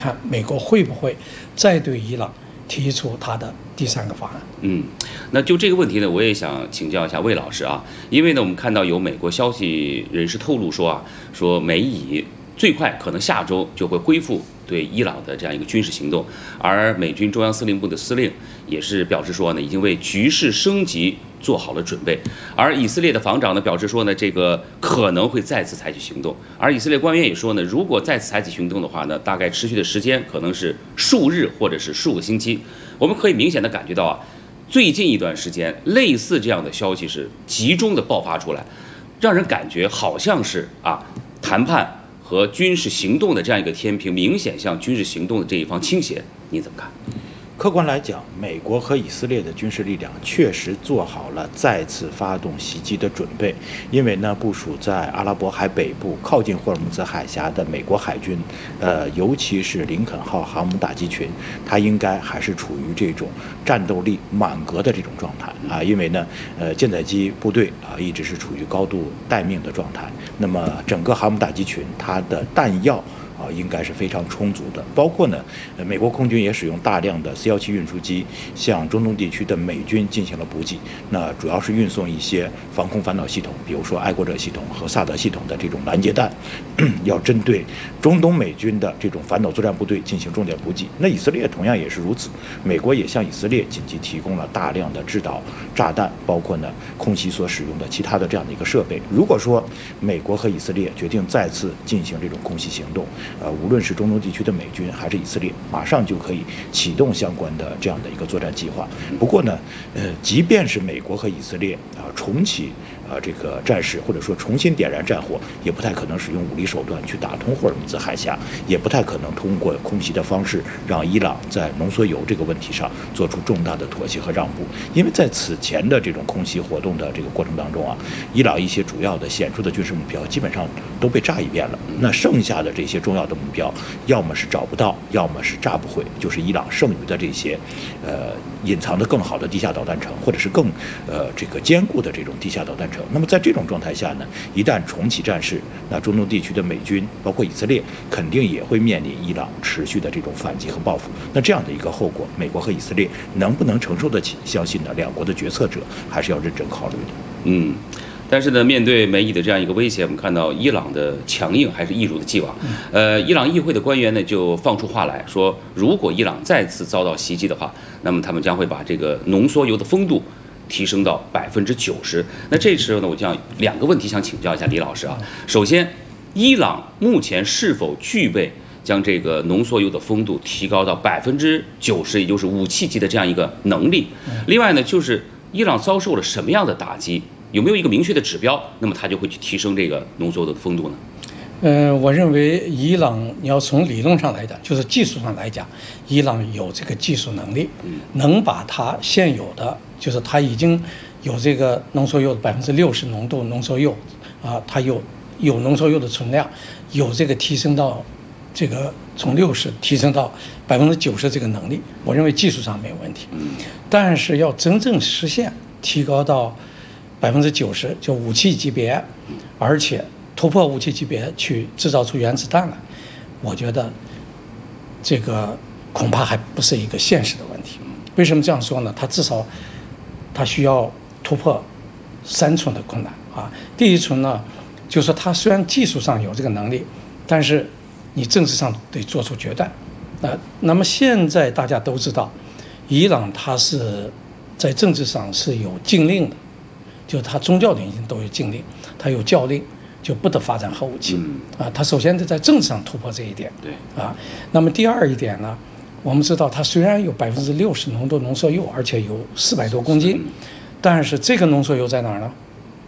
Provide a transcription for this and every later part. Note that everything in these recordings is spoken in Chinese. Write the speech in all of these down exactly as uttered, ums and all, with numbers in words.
看美国会不会再对伊朗提出他的第三个方案。 嗯，那就这个问题呢，我也想请教一下魏老师啊，因为呢，我们看到有美国消息人士透露说啊，说美以最快可能下周就会恢复对伊朗的这样一个军事行动，而美军中央司令部的司令也是表示说呢，已经为局势升级做好了准备。而以色列的防长呢表示说呢，这个可能会再次采取行动。而以色列官员也说呢，如果再次采取行动的话呢，大概持续的时间可能是数日或者是数个星期。我们可以明显的感觉到啊，最近一段时间类似这样的消息是集中的爆发出来，让人感觉好像是啊谈判和军事行动的这样一个天平明显向军事行动的这一方倾斜，你怎么看？ 客观来讲，美国和以色列的军事力量确实做好了再次发动袭击的准备。因为呢，部署在阿拉伯海北部靠近霍尔木兹海峡的美国海军，呃，尤其是林肯号航母打击群，它应该还是处于这种战斗力满格的这种状态啊。因为呢，呃，舰载机部队啊一直是处于高度待命的状态。那么整个航母打击群，它的弹药啊，应该是非常充足的，包括呢，呃，美国空军也使用大量的 C 十七运输机向中东地区的美军进行了补给，那主要是运送一些防空反导系统，比如说爱国者系统和萨德系统的这种拦截弹，要针对中东美军的这种反导作战部队进行重点补给。那以色列同样也是如此，美国也向以色列紧急提供了大量的制导炸弹，包括呢空袭所使用的其他的这样的一个设备。如果说美国和以色列决定再次进行这种空袭行动，呃，无论是中东地区的美军还是以色列，马上就可以启动相关的这样的一个作战计划。不过呢，呃，即便是美国和以色列啊重启啊这个战事，或者说重新点燃战火，也不太可能使用武力手段去打通霍尔木兹海峡，也不太可能通过空袭的方式让伊朗在浓缩铀这个问题上做出重大的妥协和让步。因为在此前的这种空袭活动的这个过程当中啊，伊朗一些主要的显著的军事目标基本上都被炸一遍了。那剩下的这些重要的目标，要么是找不到，要么是炸不毁，就是伊朗剩余的这些，呃，隐藏的更好的地下导弹城，或者是更呃这个坚固的这种地下导弹城。那么在这种状态下呢，一旦重启战事，那中东地区的美军，包括以色列，肯定也会面临伊朗持续的这种反击和报复。那这样的一个后果，美国和以色列能不能承受得起？相信呢，两国的决策者还是要认真考虑的。 嗯。但是呢，面对美以的这样一个威胁，我们看到伊朗的强硬还是一如的既往。呃，伊朗议会的官员呢就放出话来说，如果伊朗再次遭到袭击的话，那么他们将会把这个浓缩铀的丰度提升到百分之九十。那这时候呢，我就想两个问题想请教一下李老师啊。首先，伊朗目前是否具备将这个浓缩铀的丰度提高到百分之九十，也就是武器级的这样一个能力？另外呢，就是伊朗遭受了什么样的打击？有没有一个明确的指标，那么它就会去提升这个浓缩铀的丰度呢？ 呃，我认为伊朗你要从理论上来讲，就是技术上来讲，伊朗有这个技术能力，能把它现有的，就是它已经有这个浓缩铀百分之六十浓度浓缩铀啊，它有有浓缩铀的存量，有这个提升到这个从六十提升到百分之九十这个能力，我认为技术上没有问题。但是要真正实现提高到百分之九十，就武器级别，而且突破武器级别去制造出原子弹来，我觉得这个恐怕还不是一个现实的问题。为什么这样说呢？它至少它需要突破三重的困难啊。第一重呢，就是说它虽然技术上有这个能力，但是你政治上得做出决断。啊，那么现在大家都知道，伊朗它是在政治上是有禁令的。就他宗教领域都有禁令，他有教令，就不得发展核武器。啊，他首先得在政治上突破这一点。 对啊，那么第二一点呢，我们知道它虽然有百分之六十浓度浓缩铀，而且有四百多公斤，但是这个浓缩铀在哪儿呢？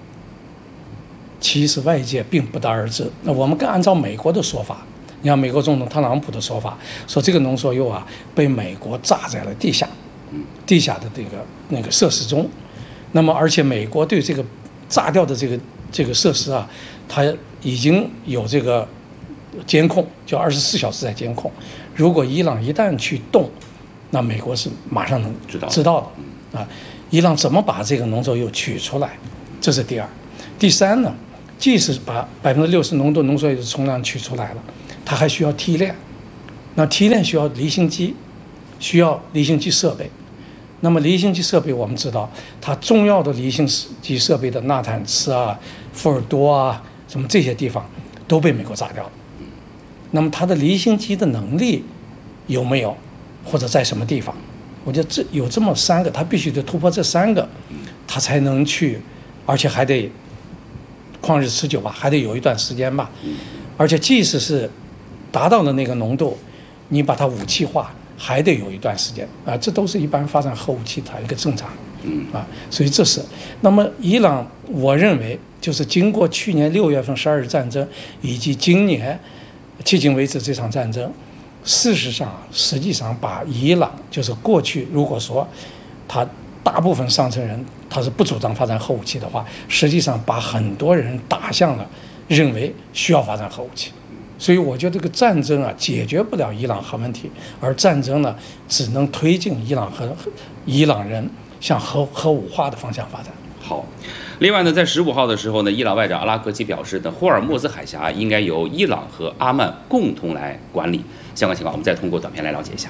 其实外界并不得而知。那我们更按照美国的说法，你看美国总统特朗普的说法，说这个浓缩铀啊被美国炸在了地下，地下的这个那个设施中。那么，而且美国对这个炸掉的这个这个设施啊，它已经有这个监控，就二十四小时在监控。如果伊朗一旦去动，那美国是马上能知道知道的啊。伊朗怎么把这个浓缩铀取出来？这是第二。第三呢，即使把百分之六十浓度浓缩铀的重量取出来了，它还需要提炼。 那提炼需要离心机，需要离心机设备。那么离心机设备我们知道，它重要的离心机设备的纳坦茨啊、福尔多啊，什么这些地方都被美国炸掉了。那么它的离心机的能力有没有，或者在什么地方？我觉得这有这么三个，它必须得突破这三个，它才能去，而且还得旷日持久吧，还得有一段时间吧。而且即使是达到了那个浓度，你把它武器化。还得有一段时间啊，这都是一般发展核武器它一个正常，啊，所以这是。那么伊朗，我认为就是经过去年六月份十二日战争，以及今年迄今为止这场战争，事实上实际上把伊朗就是过去如果说他大部分上层人他是不主张发展核武器的话，实际上把很多人打向了认为需要发展核武器。所以我觉得这个战争啊，解决不了伊朗核问题，而战争呢，只能推进伊朗和伊朗人向核核武化的方向发展。 好，另外呢，在十五号的时候呢，伊朗外长阿拉格齐表示呢，霍尔木兹海峡应该由伊朗和阿曼共同来管理。相关情况，我们再通过短片来了解一下。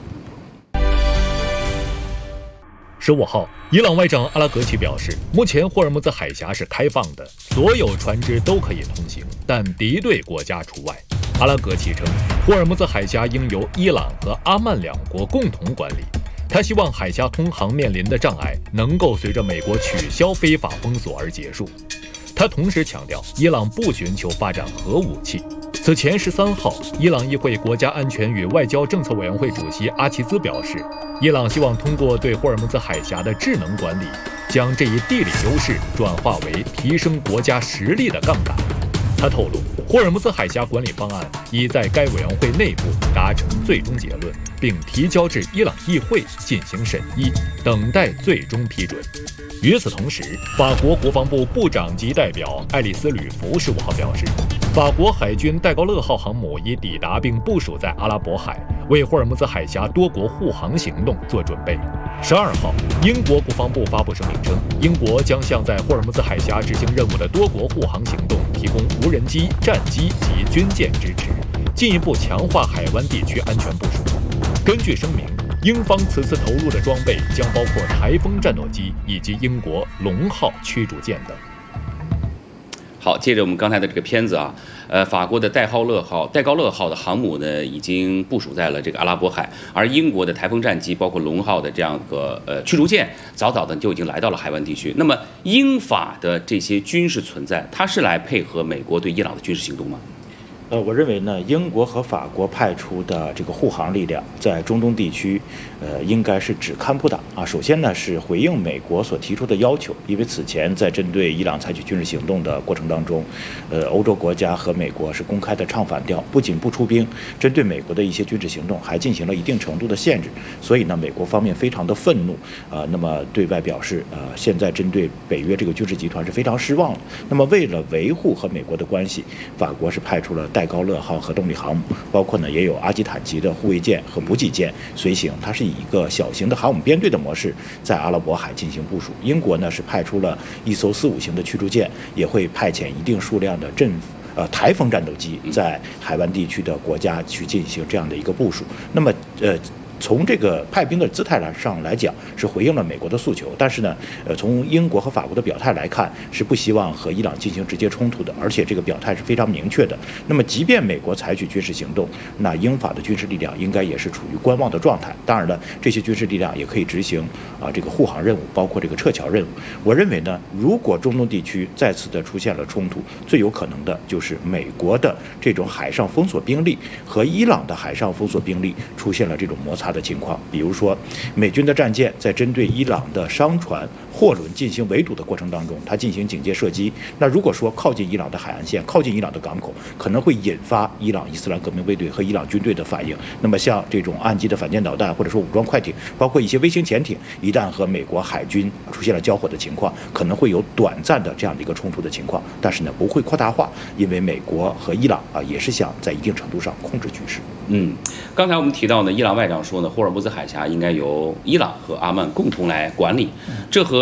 十五号，伊朗外长阿拉格齐表示，目前霍尔木兹海峡是开放的，所有船只都可以通行，但敌对国家除外。阿拉格齐称，霍尔木兹海峡应由伊朗和阿曼两国共同管理。他希望海峡通航面临的障碍能够随着美国取消非法封锁而结束。他同时强调，伊朗不寻求发展核武器。此前十三号，伊朗议会国家安全与外交政策委员会主席阿齐兹表示，伊朗希望通过对霍尔木兹海峡的智能管理，将这一地理优势转化为提升国家实力的杠杆。他透露，霍尔木兹海峡管理方案已在该委员会内部达成最终结论，并提交至伊朗议会进行审议，等待最终批准。与此同时，法国国防部部长级代表爱丽丝·吕弗十五号表示，法国海军戴高乐号航母已抵达并部署在阿拉伯海，为霍尔木兹海峡多国护航行动做准备。十二号，英国国防部发布声明称，英国将向在霍尔木兹海峡执行任务的多国护航行动提供无人机、战机及军舰支持，进一步强化海湾地区安全部署。根据声明，英方此次投入的装备将包括台风战斗机以及英国龙号驱逐舰等。 好，接着我们刚才的这个片子啊，呃，法国的戴高乐号、戴高乐号的航母呢，已经部署在了这个阿拉伯海，而英国的台风战机，包括龙号的这样个呃驱逐舰，早早的就已经来到了海湾地区。那么，英法的这些军事存在，它是来配合美国对伊朗的军事行动吗？ 呃，我认为呢，英国和法国派出的这个护航力量在中东地区，呃，应该是只看不打啊。首先呢，是回应美国所提出的要求，因为此前在针对伊朗采取军事行动的过程当中，呃，欧洲国家和美国是公开的唱反调，不仅不出兵，针对美国的一些军事行动还进行了一定程度的限制。所以呢，美国方面非常的愤怒啊、呃，那么对外表示，呃，现在针对北约这个军事集团是非常失望的。那么为了维护和美国的关系，法国是派出了戴高乐号核动力航母，包括呢也有阿基坦级的护卫舰和补给舰随行，它是以一个小型的航母编队的模式在阿拉伯海进行部署。英国呢是派出了一艘四五型的驱逐舰，也会派遣一定数量的阵呃台风战斗机在海湾地区的国家去进行这样的一个部署。那么呃。从这个派兵的姿态来上来讲，是回应了美国的诉求，但是呢，呃，从英国和法国的表态来看，是不希望和伊朗进行直接冲突的，而且这个表态是非常明确的。那么，即便美国采取军事行动，那英法的军事力量应该也是处于观望的状态。当然了，这些军事力量也可以执行啊这个护航任务，包括这个撤侨任务。我认为呢，如果中东地区再次的出现了冲突，最有可能的就是美国的这种海上封锁兵力和伊朗的海上封锁兵力出现了这种摩擦的情况。比如说，美军的战舰在针对伊朗的商船、货轮进行围堵的过程当中，它进行警戒射击。那如果说靠近伊朗的海岸线、靠近伊朗的港口，可能会引发伊朗伊斯兰革命卫队和伊朗军队的反应。那么像这种岸基的反舰导弹，或者说武装快艇，包括一些微型潜艇，一旦和美国海军出现了交火的情况，可能会有短暂的这样的一个冲突的情况，但是呢不会扩大化，因为美国和伊朗啊也是想在一定程度上控制局势。 嗯，刚才我们提到呢，伊朗外长说呢，霍尔木兹海峡应该由伊朗和阿曼共同来管理，这和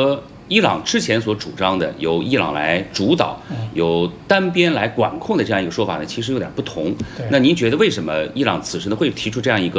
伊朗之前所主张的由伊朗来主导、由单边来管控的这样一个说法呢，其实有点不同。那您觉得为什么伊朗此时呢会提出这样一个